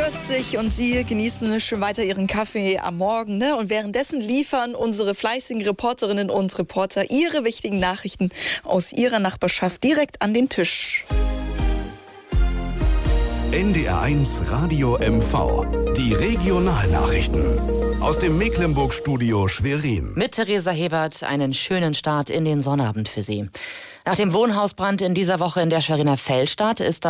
8:40 und Sie genießen schon weiter Ihren Kaffee am Morgen. Ne? Und währenddessen liefern unsere fleißigen Reporterinnen und Reporter ihre wichtigen Nachrichten aus ihrer Nachbarschaft direkt an den Tisch. NDR1 Radio MV. Die Regionalnachrichten. Aus dem Mecklenburg-Studio Schwerin. Mit Theresa Hebert einen schönen Start in den Sonnabend für Sie. Nach dem Wohnhausbrand in dieser Woche in der Schweriner Feldstadt ist das